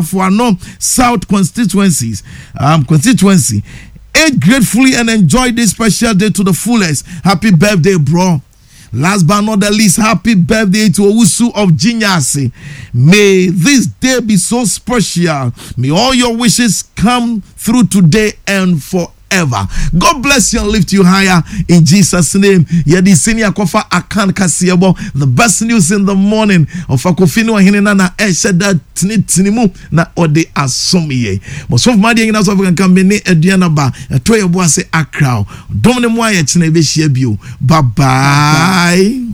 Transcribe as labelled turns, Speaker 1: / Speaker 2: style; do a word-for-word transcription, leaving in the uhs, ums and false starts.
Speaker 1: for no South constituencies, um, constituency. Age gratefully and enjoy this special day to the fullest. Happy birthday, bro. Last but not the least, happy birthday to Owusu of Jinyasi. May this day be so special. May all your wishes come through today and forever. God bless you and lift you higher in Jesus' name. Yedi senior kofa akan kasiebo. The best news in the morning of Akofino hinena na esheda tinitinimu na ode asomiye. Most of my young of can come in Ediana ba etoye boase akrao. Domine mwa ye chine be shebio. Bye bye.